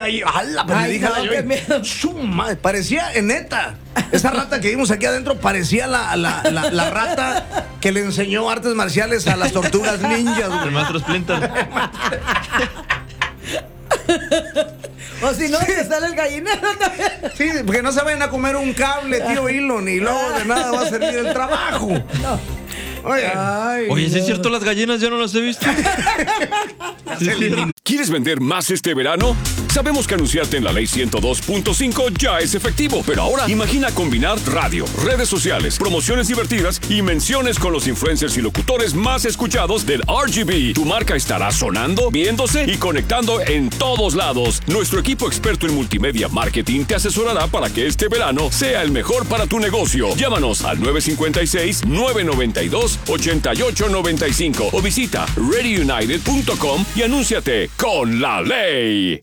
ahí. ¡Hala! Pues Ay, le dije a la no, Joy, qué miedo. su madre, parecía, neta, esa rata que vimos aquí adentro parecía la rata que le enseñó artes marciales a las tortugas ninjas, güey. El maestro Splinter. O si no, te sale el gallinero también. Sí, porque no se vayan a comer un cable, tío Elon, y luego de nada va a servir el trabajo. Oye, Oye, ¿sí es cierto? Las gallinas ya no las he visto. Sí, sí. ¿Quieres vender más este verano? Sabemos que anunciarte en la Ley 102.5 ya es efectivo, pero ahora imagina combinar radio, redes sociales, promociones divertidas y menciones con los influencers y locutores más escuchados del RGB. Tu marca estará sonando, viéndose y conectando en todos lados. Nuestro equipo experto en multimedia marketing te asesorará para que este verano sea el mejor para tu negocio. Llámanos al 956-992-8895 o visita readyunited.com y anúnciate con la ley.